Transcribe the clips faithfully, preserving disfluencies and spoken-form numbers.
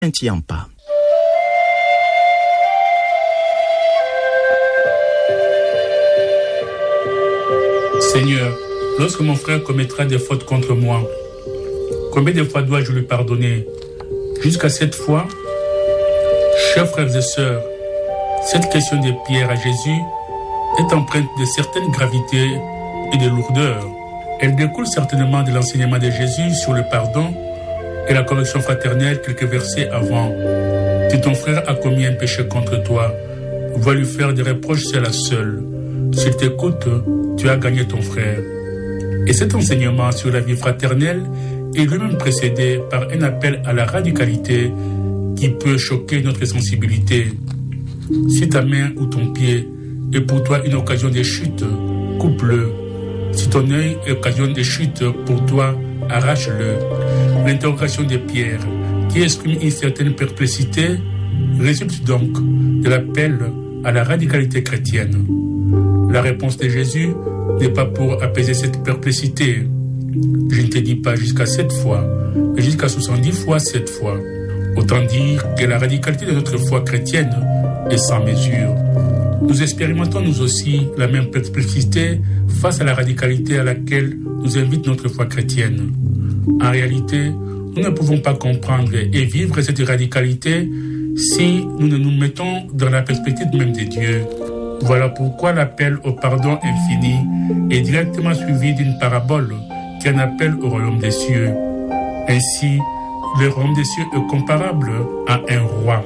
Tiampa. Seigneur, lorsque mon frère commettra des fautes contre moi, combien de fois dois-je lui pardonner? Jusqu'à sept fois? Chers frères et sœurs, cette question de Pierre à Jésus est empreinte de certaines gravités et de lourdeur. Elle découle certainement de l'enseignement de Jésus sur le pardon et la correction fraternelle quelques versets avant. Si ton frère a commis un péché contre toi, va lui faire des reproches, c'est la seule. S'il t'écoute, tu as gagné ton frère. Et cet enseignement sur la vie fraternelle est lui-même précédé par un appel à la radicalité qui peut choquer notre sensibilité. Si ta main ou ton pied est pour toi une occasion de chute, coupe-le. Si ton œil est occasion de chute pour toi, arrache-le. L'interrogation de Pierre, qui exprime une certaine perplexité, résulte donc de l'appel à la radicalité chrétienne. La réponse de Jésus n'est pas pour apaiser cette perplexité. Je ne te dis pas jusqu'à sept fois, mais jusqu'à soixante-dix fois sept fois. Autant dire que la radicalité de notre foi chrétienne est sans mesure. Nous expérimentons nous aussi la même perplexité face à la radicalité à laquelle nous invite notre foi chrétienne. En réalité, nous ne pouvons pas comprendre et vivre cette radicalité si nous ne nous mettons dans la perspective même de Dieu. Voilà pourquoi l'appel au pardon infini est directement suivi d'une parabole qui en appelle au royaume des cieux. Ainsi, le royaume des cieux est comparable à un roi.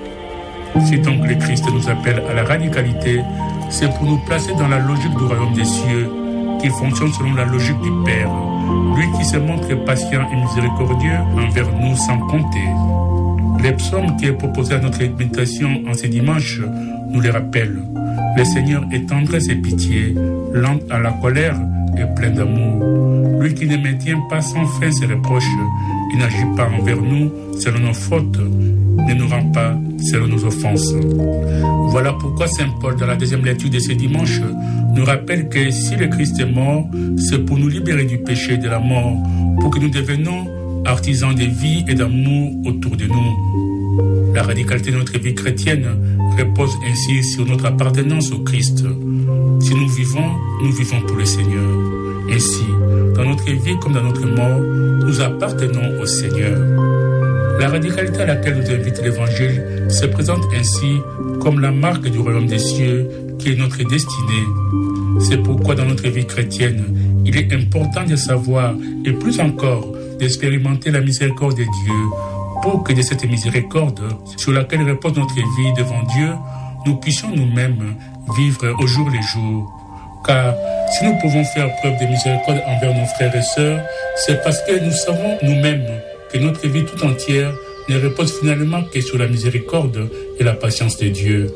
Si donc le Christ nous appelle à la radicalité, c'est pour nous placer dans la logique du royaume des cieux, qui fonctionne selon la logique du Père, lui qui se montre patient et miséricordieux envers nous sans compter. Les psaumes qui est proposé à notre méditation en ce dimanche nous les rappellent. Le Seigneur est tendresse et pitié, lent à la colère et plein d'amour. Lui qui ne maintient pas sans fin ses reproches, il n'agit pas envers nous selon nos fautes, ne nous rend pas selon nos offenses. Voilà pourquoi Saint Paul, dans la deuxième lecture de ce dimanche, nous rappelle que si le Christ est mort, c'est pour nous libérer du péché et de la mort, pour que nous devenions artisans de vie et d'amour autour de nous. La radicalité de notre vie chrétienne repose ainsi sur notre appartenance au Christ. Si nous vivons, nous vivons pour le Seigneur. Ainsi, dans notre vie comme dans notre mort, nous appartenons au Seigneur. La radicalité à laquelle nous invite l'Évangile se présente ainsi comme la marque du royaume des cieux qui est notre destinée. C'est pourquoi dans notre vie chrétienne, il est important de savoir et plus encore d'expérimenter la miséricorde de Dieu pour que de cette miséricorde sur laquelle repose notre vie devant Dieu, nous puissions nous-mêmes vivre au jour le jour. Car si nous pouvons faire preuve de miséricorde envers nos frères et sœurs, c'est parce que nous savons nous-mêmes que notre vie tout entière ne repose finalement que sur la miséricorde et la patience de Dieu.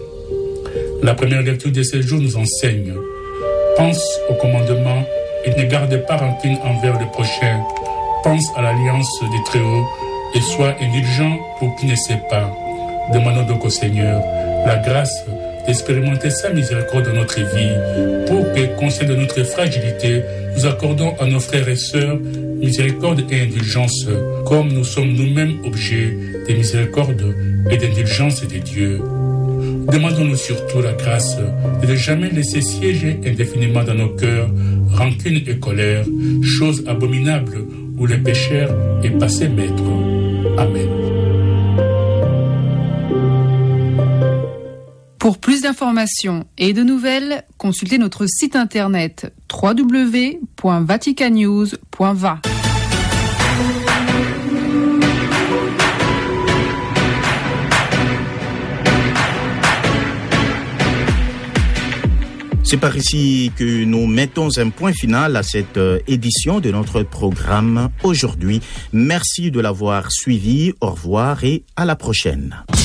La première lecture de ce jour nous enseigne. Pense au commandement et ne garde pas rancune envers le prochain. Pense à l'alliance du Très-Haut et sois indulgent pour qui ne sait pas. Demandons donc au Seigneur la grâce d'expérimenter sa miséricorde dans notre vie pour que, conscients de notre fragilité, nous accordons à nos frères et sœurs miséricorde et indulgence, comme nous sommes nous-mêmes objets de miséricorde et d'indulgence de Dieu. Demandons-nous surtout la grâce de ne jamais laisser siéger indéfiniment dans nos cœurs rancune et colère, chose abominable où le pécheur est passé maître. Amen. Pour plus d'informations et de nouvelles, consultez notre site internet w w w point vatican news point v a. C'est par ici que nous mettons un point final à cette édition de notre programme aujourd'hui. Merci de l'avoir suivi. Au revoir et à la prochaine.